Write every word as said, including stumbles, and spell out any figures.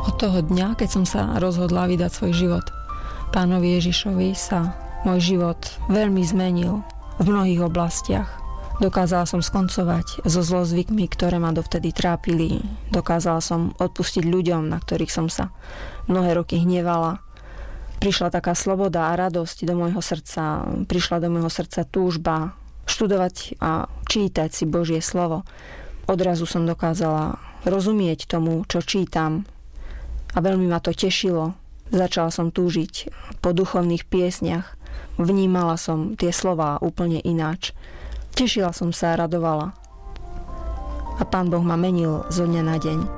Od toho dňa, keď som sa rozhodla vydať svoj život Pánovi Ježišovi, sa môj život veľmi zmenil v mnohých oblastiach. Dokázala som skoncovať so zlozvykmi, ktoré ma dovtedy trápili. Dokázala som odpustiť ľuďom, na ktorých som sa mnohé roky hnevala. Prišla taká sloboda a radosť do môjho srdca. Prišla do môjho srdca túžba študovať a čítať si Božie slovo. Odrazu som dokázala rozumieť tomu, čo čítam. A veľmi ma to tešilo. Začala som túžiť po duchovných piesniach. Vnímala som tie slová úplne ináč. Tešila som sa a radovala. A Pán Boh ma menil zo dňa na deň.